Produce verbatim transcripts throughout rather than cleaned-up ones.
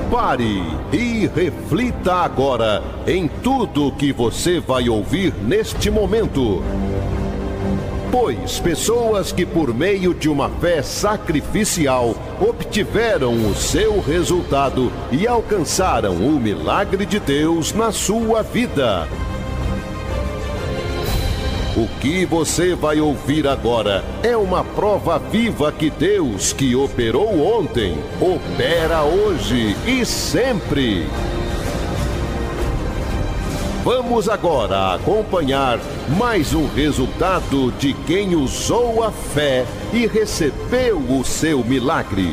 Pare e reflita agora em tudo que você vai ouvir neste momento. Pois pessoas que por meio de uma fé sacrificial obtiveram o seu resultado e alcançaram o milagre de Deus na sua vida. O que você vai ouvir agora é uma prova viva que Deus, que operou ontem, opera hoje e sempre. Vamos agora acompanhar mais um resultado de quem usou a fé e recebeu o seu milagre.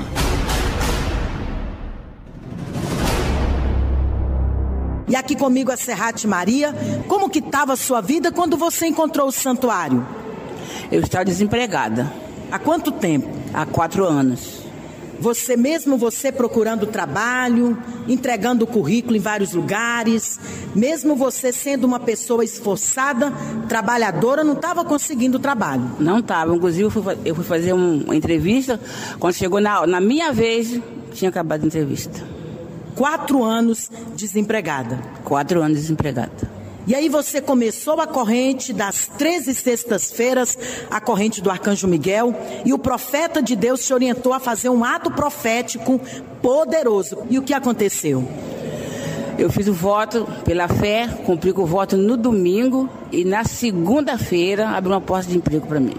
E aqui comigo a Serrate Maria. Como que estava a sua vida quando você encontrou o santuário? Eu estava desempregada. Há quanto tempo? Há quatro anos. Você mesmo, você procurando trabalho, entregando o currículo em vários lugares, mesmo você sendo uma pessoa esforçada, trabalhadora, não estava conseguindo trabalho? Não estava. Inclusive, eu fui, eu fui fazer um, uma entrevista. Quando chegou na, na minha vez, tinha acabado a entrevista. Quatro anos desempregada. Quatro anos desempregada. E aí você começou a corrente das treze sextas-feiras, a corrente do Arcanjo Miguel, e o profeta de Deus te orientou a fazer um ato profético poderoso. E o que aconteceu? Eu fiz o voto pela fé, cumpri com o voto no domingo, e na segunda-feira abriu uma porta de emprego para mim.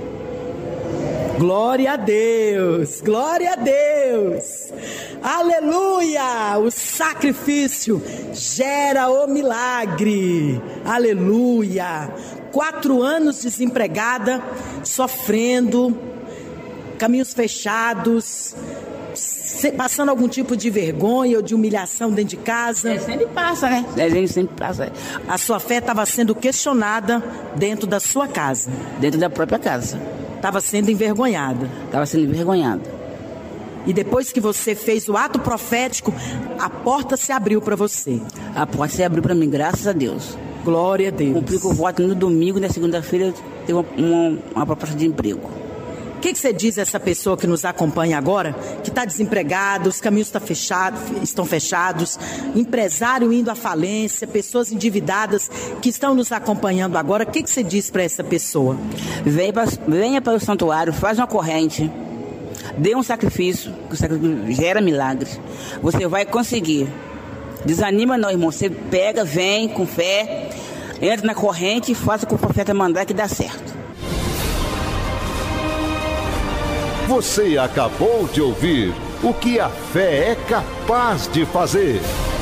Glória a Deus, glória a Deus, aleluia, o sacrifício gera o milagre, aleluia. Quatro anos desempregada, sofrendo, caminhos fechados, passando algum tipo de vergonha ou de humilhação dentro de casa. É, sempre passa, né? A gente sempre passa. A sua fé estava sendo questionada dentro da sua casa. Dentro da própria casa. Estava sendo envergonhada. Estava sendo envergonhada. E depois que você fez o ato profético, a porta se abriu para você. A porta se abriu para mim, graças a Deus. Glória a Deus. Cumpri com o voto no domingo, na segunda-feira, teve uma, uma, uma proposta de emprego. O que, que você diz a essa pessoa que nos acompanha agora, que está desempregada, os caminhos tá fechado, estão fechados, empresário indo à falência, pessoas endividadas que estão nos acompanhando agora, o que, que você diz para essa pessoa? Venha para, venha para o santuário, faz uma corrente, dê um sacrifício, que o sacrifício gera milagres. Você vai conseguir. Desanima não, irmão, você pega, vem com fé, entra na corrente e faça o que o profeta mandar que dá certo. Você acabou de ouvir o que a fé é capaz de fazer.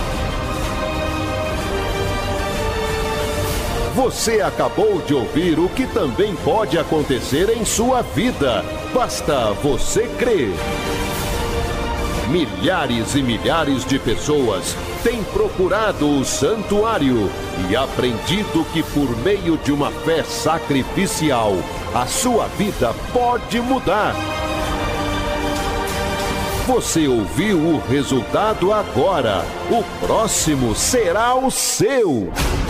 Você acabou de ouvir o que também pode acontecer em sua vida. Basta você crer. Milhares e milhares de pessoas têm procurado o santuário e aprendido que por meio de uma fé sacrificial, a sua vida pode mudar. Você ouviu o resultado agora. O próximo será o seu.